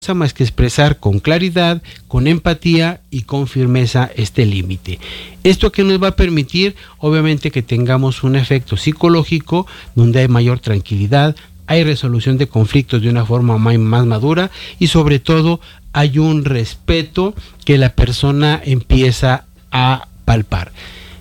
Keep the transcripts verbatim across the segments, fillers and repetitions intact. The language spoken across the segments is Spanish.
más que expresar con claridad, con empatía y con firmeza este límite. Esto que nos va a permitir, obviamente, que tengamos un efecto psicológico donde hay mayor tranquilidad, hay resolución de conflictos de una forma más, más madura y sobre todo hay un respeto que la persona empieza a palpar.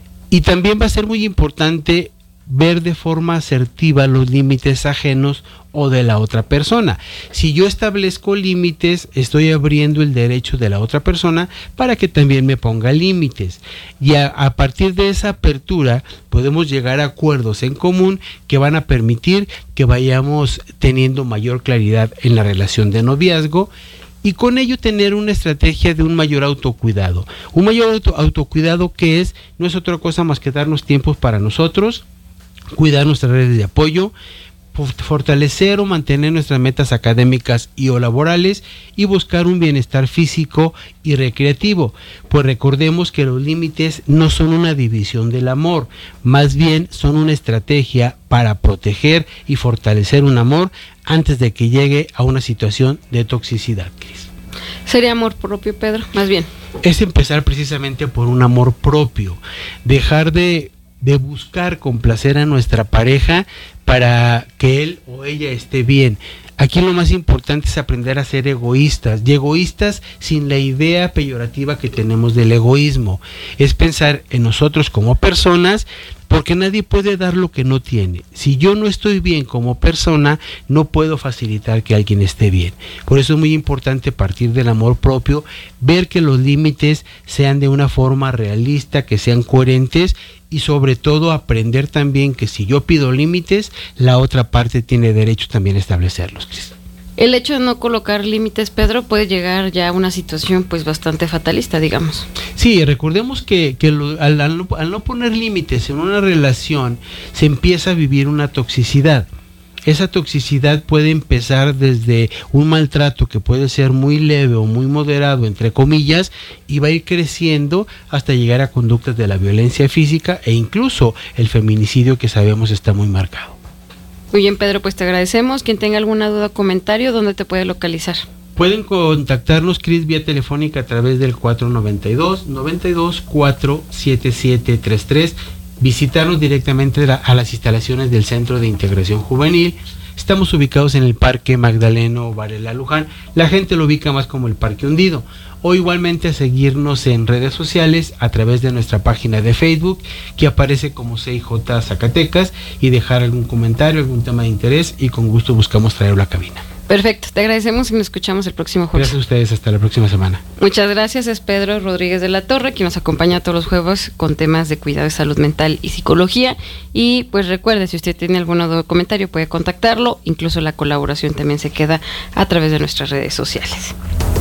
Y también va a ser muy importante ver de forma asertiva los límites ajenos o de la otra persona. Si yo establezco límites, estoy abriendo el derecho de la otra persona para que también me ponga límites. Y a, a partir de esa apertura podemos llegar a acuerdos en común que van a permitir que vayamos teniendo mayor claridad en la relación de noviazgo y con ello tener una estrategia de un mayor autocuidado. Un mayor auto, autocuidado que es, no es otra cosa más que darnos tiempos para nosotros, cuidar nuestras redes de apoyo, fortalecer o mantener nuestras metas académicas y o laborales y buscar un bienestar físico y recreativo, pues recordemos que los límites no son una división del amor, más bien son una estrategia para proteger y fortalecer un amor antes de que llegue a una situación de toxicidad, Cris. Sería amor propio, Pedro, más bien. Es empezar precisamente por un amor propio, dejar de de buscar complacer a nuestra pareja para que él o ella esté bien. Aquí lo más importante es aprender a ser egoístas, y egoístas sin la idea peyorativa que tenemos del egoísmo. Es pensar en nosotros como personas, porque nadie puede dar lo que no tiene. Si yo no estoy bien como persona, no puedo facilitar que alguien esté bien. Por eso es muy importante partir del amor propio, ver que los límites sean de una forma realista, que sean coherentes y sobre todo aprender también que si yo pido límites, la otra parte tiene derecho también a establecerlos. El hecho de no colocar límites, Pedro, puede llegar ya a una situación pues bastante fatalista, digamos. Sí, recordemos que, que lo, al, al, no, al no poner límites en una relación, se empieza a vivir una toxicidad. Esa toxicidad puede empezar desde un maltrato que puede ser muy leve o muy moderado, entre comillas, y va a ir creciendo hasta llegar a conductas de la violencia física e incluso el feminicidio, que sabemos está muy marcado. Muy bien, Pedro, pues te agradecemos. Quien tenga alguna duda o comentario, ¿dónde te puede localizar? Pueden contactarnos, Cris, vía telefónica a través del cuatro noventa y dos, noventa y dos, cuatro siete siete tres tres. Visitarnos directamente a las instalaciones del Centro de Integración Juvenil. Estamos ubicados en el Parque Magdaleno Varela Luján. La gente lo ubica más como el Parque Hundido. O igualmente a seguirnos en redes sociales a través de nuestra página de Facebook, que aparece como C I J Zacatecas, y dejar algún comentario, algún tema de interés, y con gusto buscamos traerlo a cabina. Perfecto, te agradecemos y nos escuchamos el próximo jueves. Gracias a ustedes, hasta la próxima semana. Muchas gracias, es Pedro Rodríguez de la Torre, quien nos acompaña todos los jueves con temas de cuidado de salud mental y psicología. Y pues recuerde, si usted tiene algún otro comentario puede contactarlo, incluso la colaboración también se queda a través de nuestras redes sociales.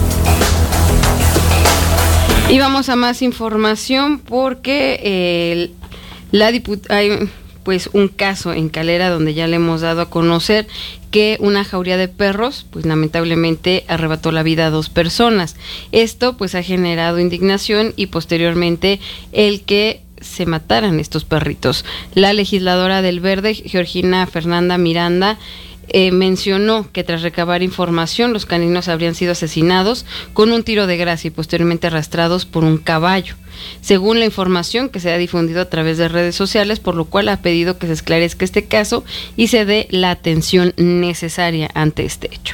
Y vamos a más información porque eh, la diputada... hay pues un caso en Calera donde ya le hemos dado a conocer que una jauría de perros pues lamentablemente arrebató la vida a dos personas. Esto pues ha generado indignación y posteriormente el que se mataran estos perritos. La legisladora del Verde, Georgina Fernanda Miranda, Eh, mencionó que tras recabar información los caninos habrían sido asesinados con un tiro de gracia y posteriormente arrastrados por un caballo, según la información que se ha difundido a través de redes sociales, por lo cual ha pedido que se esclarezca este caso y se dé la atención necesaria ante este hecho.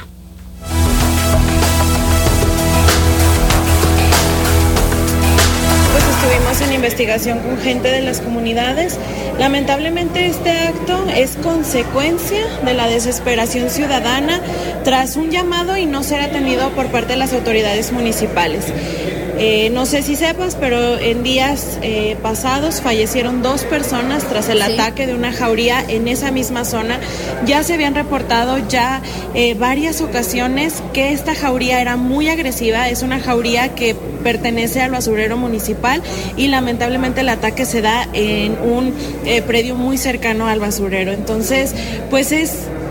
Estuvimos en investigación con gente de las comunidades. Lamentablemente este acto es consecuencia de la desesperación ciudadana tras un llamado y no ser atendido por parte de las autoridades municipales. Eh, no sé si sepas, pero en días eh, pasados fallecieron dos personas tras el sí. ataque de una jauría en esa misma zona. Ya se habían reportado ya eh, varias ocasiones que esta jauría era muy agresiva. Es una jauría que pertenece al basurero municipal y lamentablemente el ataque se da en un eh, predio muy cercano al basurero. Entonces, pues es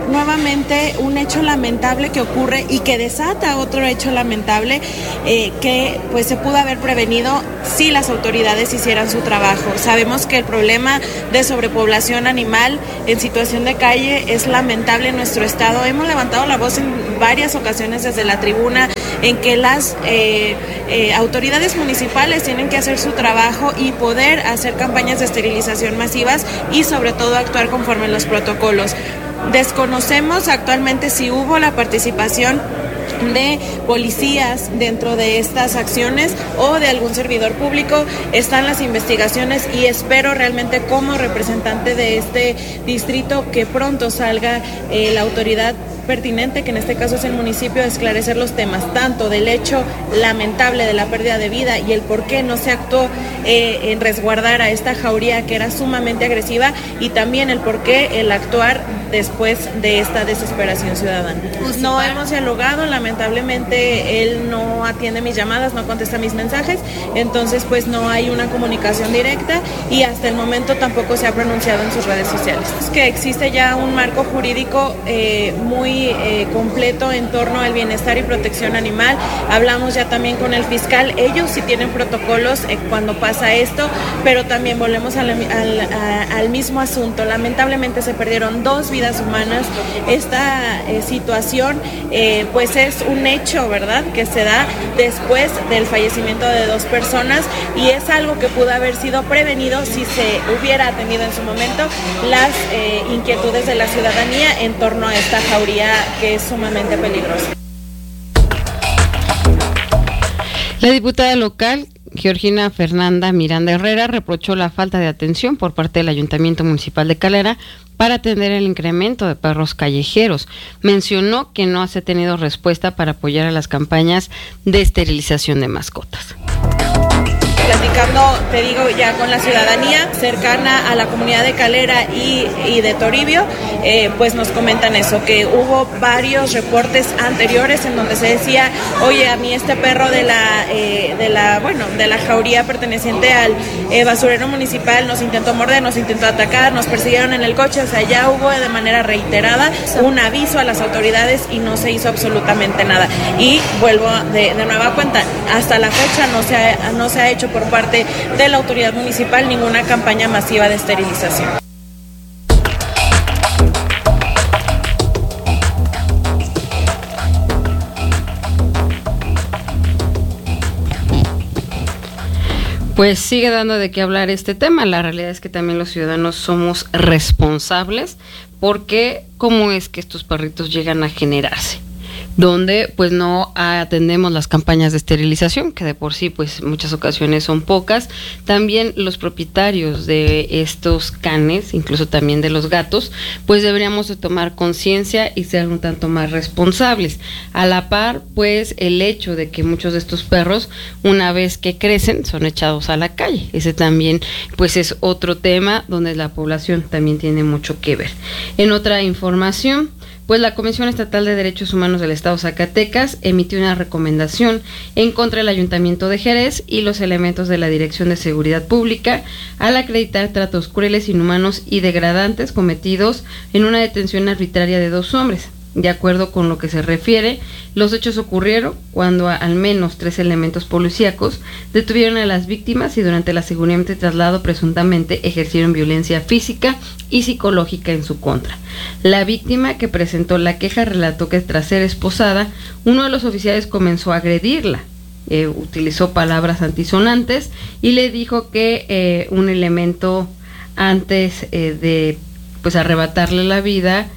nuevamente un hecho lamentable que ocurre y que desata otro hecho lamentable eh, que pues se pudo haber prevenido si las autoridades hicieran su trabajo. Sabemos que el problema de sobrepoblación animal en situación de calle es lamentable en nuestro estado. Hemos levantado la voz en varias ocasiones desde la tribuna en que las eh, eh, autoridades municipales tienen que hacer su trabajo y poder hacer campañas de esterilización masivas y sobre todo actuar conforme a los protocolos. Desconocemos actualmente si hubo la participación de policías dentro de estas acciones o de algún servidor público. Están las investigaciones y espero realmente como representante de este distrito que pronto salga eh, la autoridad pertinente, que en este caso es el municipio, a esclarecer los temas, tanto del hecho lamentable de la pérdida de vida y el por qué no se actuó eh, en resguardar a esta jauría que era sumamente agresiva, y también el por qué el actuar después de esta desesperación ciudadana. No hemos dialogado, lamentablemente él no atiende mis llamadas, no contesta mis mensajes, entonces pues no hay una comunicación directa y hasta el momento tampoco se ha pronunciado en sus redes sociales. Es que existe ya un marco jurídico eh, muy Eh, completo en torno al bienestar y protección animal. Hablamos ya también con el fiscal, ellos sí tienen protocolos eh, cuando pasa esto, pero también volvemos al, al, a, al mismo asunto. Lamentablemente se perdieron dos vidas humanas. Esta eh, situación eh, pues es un hecho, ¿verdad?, que se da después del fallecimiento de dos personas y es algo que pudo haber sido prevenido si se hubiera atendido en su momento las eh, inquietudes de la ciudadanía en torno a esta jauría que es sumamente peligrosa. La diputada local, Georgina Fernanda Miranda Herrera, reprochó la falta de atención por parte del Ayuntamiento Municipal de Calera para atender el incremento de perros callejeros. Mencionó que no se ha tenido respuesta para apoyar a las campañas de esterilización de mascotas. Platicando, te digo, ya con la ciudadanía cercana a la comunidad de Calera y, y de Toribio, eh, pues nos comentan eso, que hubo varios reportes anteriores en donde se decía, oye, a mí este perro de la, eh, de la, bueno, de la jauría perteneciente al eh, basurero municipal nos intentó morder, nos intentó atacar, nos persiguieron en el coche, o sea, ya hubo de manera reiterada un aviso a las autoridades y no se hizo absolutamente nada. Y vuelvo de, de nueva cuenta, hasta la fecha no se ha, no se ha hecho por parte de la autoridad municipal ninguna campaña masiva de esterilización. Pues sigue dando de qué hablar este tema. La realidad es que también los ciudadanos somos responsables porque cómo es que estos perritos llegan a generarse, donde pues no atendemos las campañas de esterilización, que de por sí pues muchas ocasiones son pocas. También los propietarios de estos canes, incluso también de los gatos, pues deberíamos de tomar conciencia y ser un tanto más responsables. A la par, pues el hecho de que muchos de estos perros, una vez que crecen, son echados a la calle. Ese también pues es otro tema donde la población también tiene mucho que ver. En otra información, pues la Comisión Estatal de Derechos Humanos del Estado Zacatecas emitió una recomendación en contra del Ayuntamiento de Jerez y los elementos de la Dirección de Seguridad Pública al acreditar tratos crueles, inhumanos y degradantes cometidos en una detención arbitraria de dos hombres. De acuerdo con lo que se refiere, los hechos ocurrieron cuando a, al menos tres elementos policíacos detuvieron a las víctimas y durante el aseguramiento y traslado presuntamente ejercieron violencia física y psicológica en su contra. La víctima que presentó la queja relató que tras ser esposada, uno de los oficiales comenzó a agredirla. Eh, utilizó palabras antisonantes y le dijo que eh, un elemento antes eh, de pues arrebatarle la vida,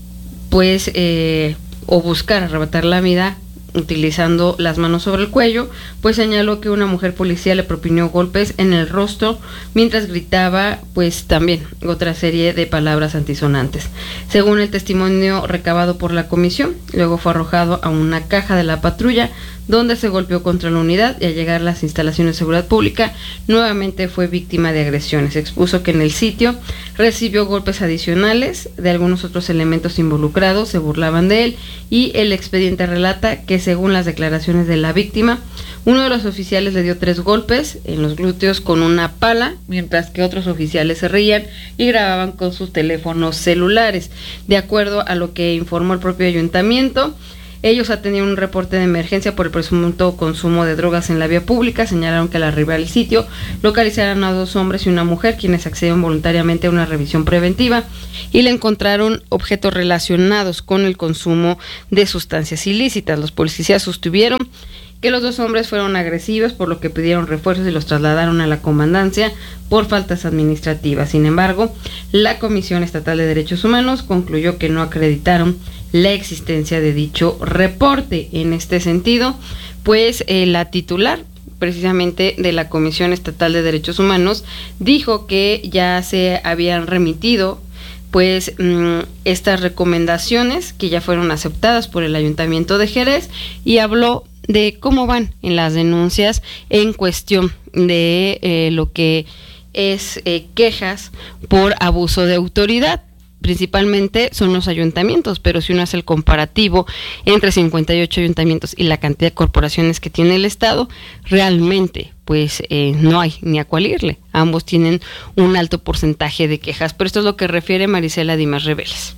pues eh, o buscar arrebatar la vida utilizando las manos sobre el cuello, pues señaló que una mujer policía le propinó golpes en el rostro mientras gritaba pues también otra serie de palabras antisonantes. Según el testimonio recabado por la comisión, luego fue arrojado a una caja de la patrulla donde se golpeó contra la unidad y al llegar a las instalaciones de seguridad pública nuevamente fue víctima de agresiones. Expuso que en el sitio recibió golpes adicionales de algunos otros elementos involucrados, se burlaban de él, y el expediente relata que según las declaraciones de la víctima, uno de los oficiales le dio tres golpes en los glúteos con una pala, mientras que otros oficiales se reían y grababan con sus teléfonos celulares. De acuerdo a lo que informó el propio ayuntamiento, ellos atendieron un reporte de emergencia por el presunto consumo de drogas en la vía pública. Señalaron que al arribar al sitio localizaron a dos hombres y una mujer quienes accedieron voluntariamente a una revisión preventiva y le encontraron objetos relacionados con el consumo de sustancias ilícitas. Los policías sostuvieron que los dos hombres fueron agresivos, por lo que pidieron refuerzos y los trasladaron a la comandancia por faltas administrativas. Sin embargo, la Comisión Estatal de Derechos Humanos concluyó que no acreditaron la existencia de dicho reporte. En este sentido, pues eh, la titular precisamente de la Comisión Estatal de Derechos Humanos dijo que ya se habían remitido pues mmm, estas recomendaciones que ya fueron aceptadas por el Ayuntamiento de Jerez, y habló de cómo van en las denuncias en cuestión de eh, lo que es eh, quejas por abuso de autoridad. Principalmente son los ayuntamientos, pero si uno hace el comparativo entre cincuenta y ocho ayuntamientos y la cantidad de corporaciones que tiene el Estado, realmente pues eh, no hay ni a cuál irle. Ambos tienen un alto porcentaje de quejas, pero esto es lo que refiere Marisela Dimas Reveles.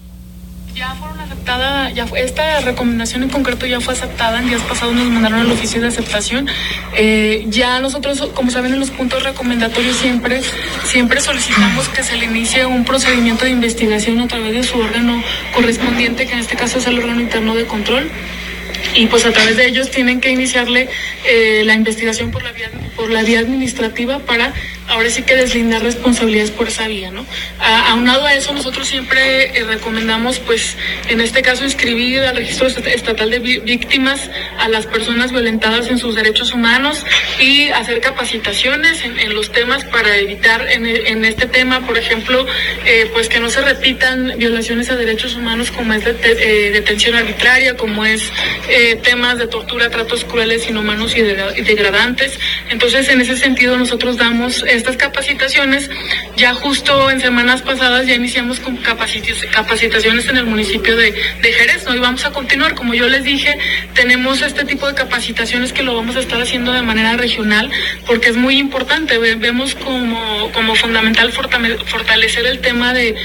Ya fueron aceptadas, ya fue, esta recomendación en concreto ya fue aceptada, en días pasados nos mandaron al oficio de aceptación. Eh, ya nosotros, como saben, en los puntos recomendatorios siempre, siempre solicitamos que se le inicie un procedimiento de investigación a través de su órgano correspondiente, que en este caso es el órgano interno de control. Y pues a través de ellos tienen que iniciarle eh, la investigación por la vía por la vía administrativa para ahora sí que deslindar responsabilidades por esa vía, ¿no? A, aunado a eso, nosotros siempre eh, recomendamos, pues, en este caso, inscribir al registro estatal de víctimas a las personas violentadas en sus derechos humanos y hacer capacitaciones en, en los temas para evitar en, en este tema, por ejemplo, eh, pues que no se repitan violaciones a derechos humanos como es de, de, eh, detención arbitraria, como es eh, temas de tortura, tratos crueles, inhumanos y, de, y degradantes. Entonces, en ese sentido, nosotros damos estas capacitaciones. Ya justo en semanas pasadas ya iniciamos con capacitaciones en el municipio de, de Jerez, ¿no? Y vamos a continuar. Como yo les dije, tenemos este tipo de capacitaciones que lo vamos a estar haciendo de manera regional, porque es muy importante. Vemos como, como fundamental fortalecer el tema de,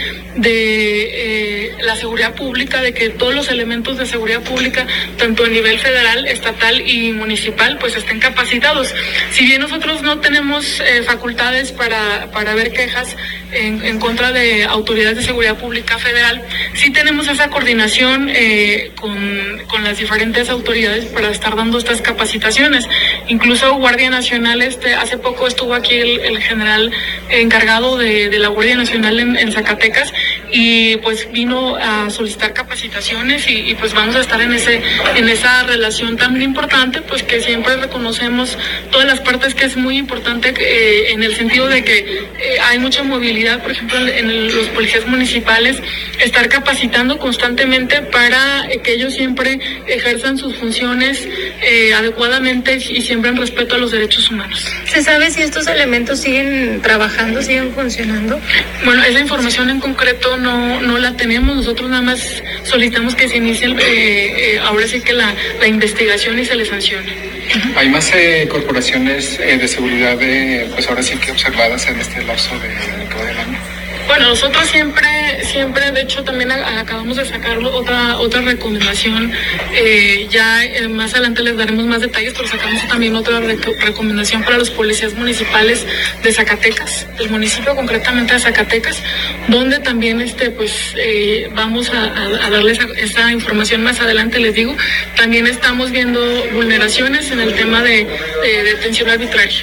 de eh, la seguridad pública, de que todos los elementos de seguridad pública, tanto a nivel federal, estatal y municipal, pues estén capacitados. Si bien nosotros no tenemos eh, facultades para, para ver quejas en, en contra de autoridades de seguridad pública federal, sí tenemos esa coordinación eh, con, con las diferentes autoridades para estar dando estas capacitaciones. Incluso Guardia Nacional, este, hace poco estuvo aquí el, el general encargado de, de la Guardia Nacional en, en Zacatecas, y pues vino a solicitar capacitaciones y, y pues vamos a estar en ese en esa relación tan importante, pues que siempre reconocemos todas las partes, que es muy importante eh, en el sentido de que eh, hay mucha movilidad, por ejemplo, en, en el, los policías municipales, estar capacitando constantemente para eh, que ellos siempre ejerzan sus funciones eh, adecuadamente y siempre en respeto a los derechos humanos. ¿Se sabe si estos elementos siguen trabajando, siguen funcionando? Bueno, esa información en concreto no, no la tenemos. Nosotros nada más solicitamos que se inicie el, eh, eh, ahora sí que la, la investigación y se le sancione. ¿Hay más eh, corporaciones eh, de seguridad, eh, pues ahora sí que observadas en este lapso de, de todo el año? Bueno, nosotros siempre, siempre, de hecho también a, acabamos de sacar otra otra recomendación, eh, ya eh, más adelante les daremos más detalles, pero sacamos también otra rec recomendación para los policías municipales de Zacatecas, del municipio concretamente de Zacatecas, donde también este pues eh, vamos a, a, a darles esa información más adelante, les digo. También estamos viendo vulneraciones en el tema de, de detención arbitraria.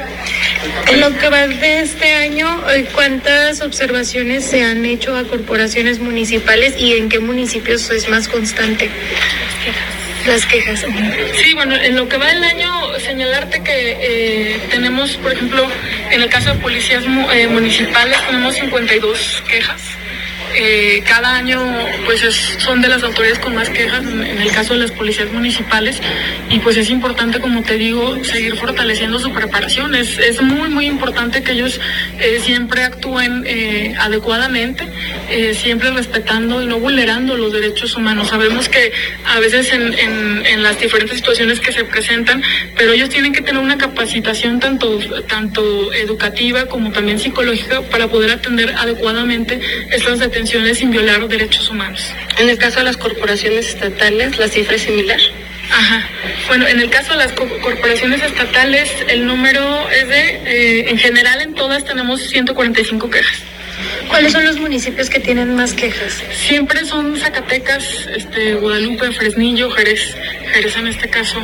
En lo que va de este año, ¿cuántas observaciones se han hecho a corporaciones municipales y en qué municipios es más constante las quejas? Sí, bueno, en lo que va del año, señalarte que eh, tenemos, por ejemplo, en el caso de policías eh, municipales, tenemos cincuenta y dos quejas. Eh, cada año pues es, son de las autoridades con más quejas, en, en el caso de las policías municipales, y pues es importante, como te digo, seguir fortaleciendo su preparación. Es, es muy muy importante que ellos eh, siempre actúen eh, adecuadamente, eh, siempre respetando y no vulnerando los derechos humanos. Sabemos que a veces en, en, en las diferentes situaciones que se presentan, pero ellos tienen que tener una capacitación tanto, tanto educativa como también psicológica para poder atender adecuadamente estas detenciones sin violar los derechos humanos. En el caso de las corporaciones estatales, ¿la cifra es similar? Ajá. Bueno, en el caso de las co- corporaciones estatales, el número es de, eh, en general en todas tenemos ciento cuarenta y cinco quejas. ¿Cuáles son los municipios que tienen más quejas? Siempre son Zacatecas, este, Guadalupe, Fresnillo, Jerez. Jerez en este caso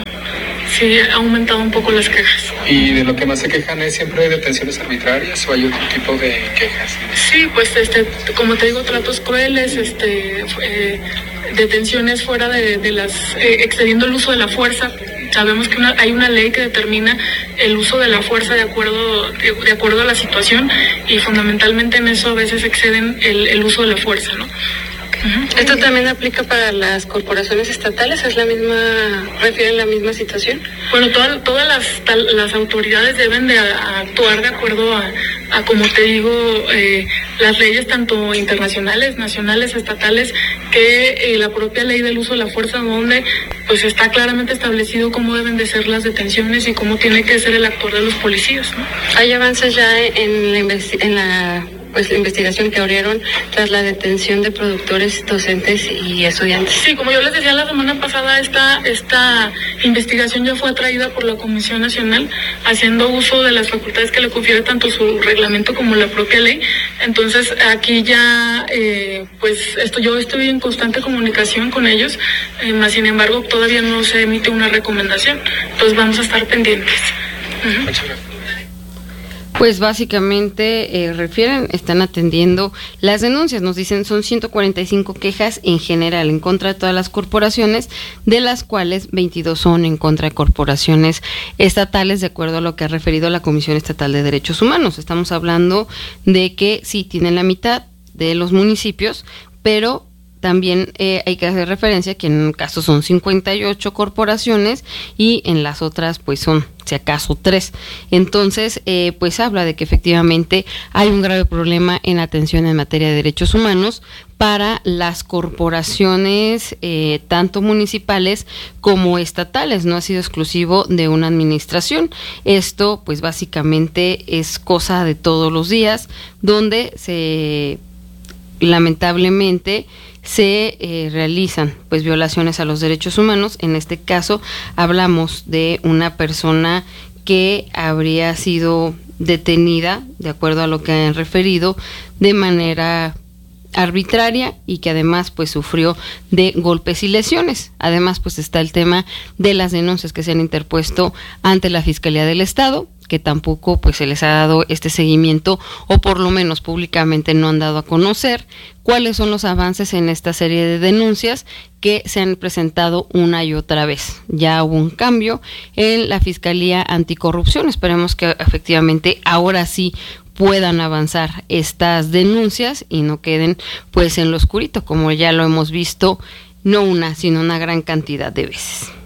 sí ha aumentado un poco las quejas. ¿Y de lo que más se quejan es siempre de detenciones arbitrarias o hay otro tipo de quejas? Sí, pues este, como te digo, tratos crueles, este, eh, detenciones fuera de, de las, eh, excediendo el uso de la fuerza. Sabemos que una, hay una ley que determina el uso de la fuerza de acuerdo de, de acuerdo a la situación, y fundamentalmente en eso a veces exceden el, el uso de la fuerza, ¿no? Uh-huh. ¿Esto también aplica para las corporaciones estatales? ¿Es la misma, refieren la misma situación? Bueno, toda, todas las, tal, las autoridades deben de a, a actuar de acuerdo a, a como te digo, eh, las leyes tanto internacionales, nacionales, estatales, que eh, la propia ley del uso de la fuerza, donde pues está claramente establecido cómo deben de ser las detenciones y cómo tiene que ser el actuar de los policías, ¿no? ¿Hay avances ya en la, investi- en la pues la investigación que abrieron tras la detención de productores, docentes y estudiantes? Sí, como yo les decía la semana pasada, esta, esta investigación ya fue atraída por la Comisión Nacional, haciendo uso de las facultades que le confiere tanto su reglamento como la propia ley. Entonces aquí ya, eh, pues esto, yo estoy en constante comunicación con ellos, eh, más sin embargo todavía no se emite una recomendación, entonces vamos a estar pendientes. Uh-huh. Muchas gracias. Pues básicamente eh, refieren, están atendiendo las denuncias, nos dicen son ciento cuarenta y cinco quejas en general en contra de todas las corporaciones, de las cuales veintidós son en contra de corporaciones estatales, de acuerdo a lo que ha referido la Comisión Estatal de Derechos Humanos. Estamos hablando de que sí tienen la mitad de los municipios, pero también eh, hay que hacer referencia que en un caso son cincuenta y ocho corporaciones y en las otras pues son si acaso tres. Entonces eh, pues habla de que efectivamente hay un grave problema en atención en materia de derechos humanos para las corporaciones eh, tanto municipales como estatales. No ha sido exclusivo de una administración. Esto pues básicamente es cosa de todos los días, donde se lamentablemente se eh, realizan pues violaciones a los derechos humanos. En este caso hablamos de una persona que habría sido detenida, de acuerdo a lo que han referido, de manera arbitraria y que además pues sufrió de golpes y lesiones. Además pues está el tema de las denuncias que se han interpuesto ante la Fiscalía del Estado, que tampoco pues se les ha dado este seguimiento, o por lo menos públicamente no han dado a conocer cuáles son los avances en esta serie de denuncias que se han presentado una y otra vez. Ya hubo un cambio en la Fiscalía Anticorrupción, esperemos que efectivamente ahora sí puedan avanzar estas denuncias y no queden pues en lo oscurito, como ya lo hemos visto no una, sino una gran cantidad de veces.